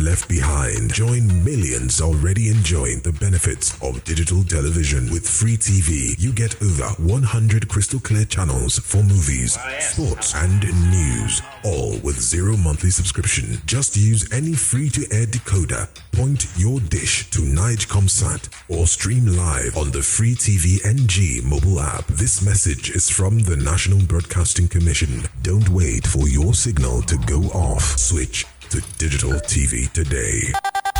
left behind. Join millions already enjoying the benefits of digital television. With Free TV, you get over 100 crystal clear channels for movies, sports, and news, all with zero monthly subscription. Just use any free-to-air decoder, point your dish to Nigecomsat, or stream live on the Free TV NG mobile app. This message is from the National Broadcasting Commission. Don't wait for your signal to go off. Switch to digital TV today.